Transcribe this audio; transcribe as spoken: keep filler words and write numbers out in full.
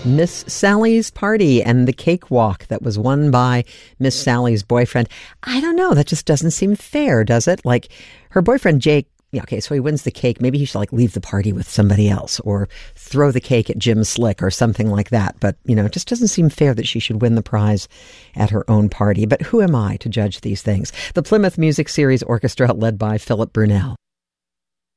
Miss Sally's Party and the cakewalk that was won by Miss Sally's boyfriend. I don't know. That just doesn't seem fair, does it? Like, her boyfriend, Jake, yeah, okay, so he wins the cake. Maybe he should, like, leave the party with somebody else or throw the cake at Jim Slick or something like that. But, you know, it just doesn't seem fair that she should win the prize at her own party. But who am I to judge these things? The Plymouth Music Series Orchestra, led by Philip Brunel.